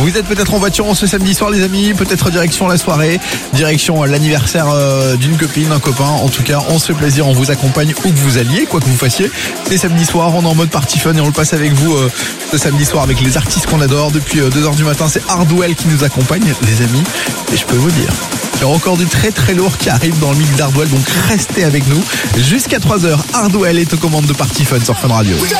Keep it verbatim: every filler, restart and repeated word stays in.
Vous êtes peut-être en voiture en ce samedi soir les amis, peut-être direction la soirée, direction l'anniversaire euh, d'une copine, d'un copain. En tout cas, on se fait plaisir, on vous accompagne où que vous alliez, quoi que vous fassiez. C'est samedi soir, on est en mode party fun et on le passe avec vous euh, ce samedi soir avec les artistes qu'on adore. Depuis euh, deux heures du matin, c'est Hardwell qui nous accompagne les amis. Et je peux vous dire, il y a encore du très très lourd qui arrive dans le mix d'Hardwell, donc restez avec nous jusqu'à trois heures. Hardwell est aux commandes de Party Fun sur Fun Radio.